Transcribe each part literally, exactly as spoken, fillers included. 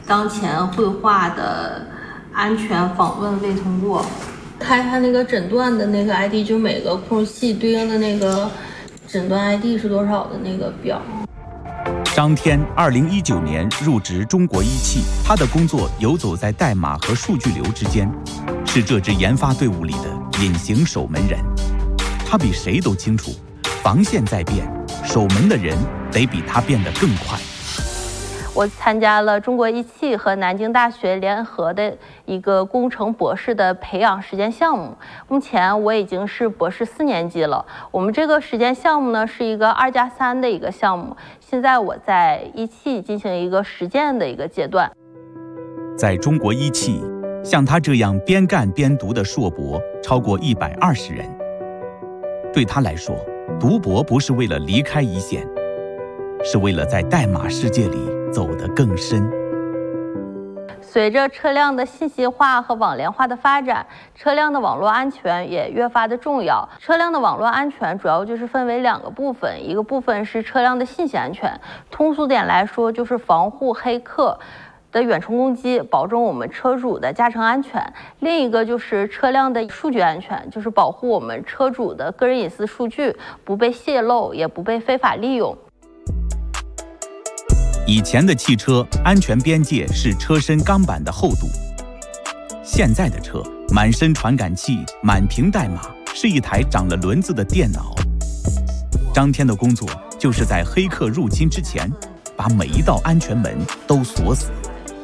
当前绘画的安全访问未通过。 开它那个诊断的那个 I D， 就每个空隙对应的那个诊断 I D 是多少的那个表。 张天二零一九年入职中国一汽，他的工作游走在代码和数据流之间，是这支研发队伍里的隐形守门人。他比谁都清楚，防线在变，守门的人得比他变得更快。 我参加了中国一汽和南京大学联合的一个工程博士的培养实践项目。目前我已经是博士四年级了。我们这个实践项目呢是一个二加三的一个项目。现在我在一汽进行一个实践的一个阶段。 在中国一汽，像他这样边干边读的硕博超过一百二十人。对他来说，读博不是为了离开一线，是为了在代码世界里走得更深。 随着车辆的信息化和网联化的发展，车辆的网络安全也越发的重要。车辆的网络安全主要就是分为两个部分，一个部分是车辆的信息安全，通俗点来说就是防护黑客的远程攻击，保证我们车主的驾乘安全；另一个就是车辆的数据安全，就是保护我们车主的个人隐私数据不被泄露，也不被非法利用。 以前的汽车安全边界是车身钢板的厚度，现在的车满身传感器，满屏代码，是一台长了轮子的电脑。张天的工作就是在黑客入侵之前，把每一道安全门都锁死。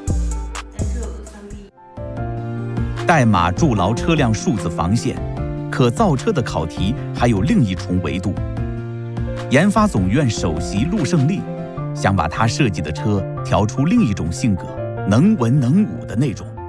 代码筑牢车辆数字防线，可造车的考题还有另一重维度。研发总院首席陆胜利想把他设计的车调出另一种性格，能文能武的那种。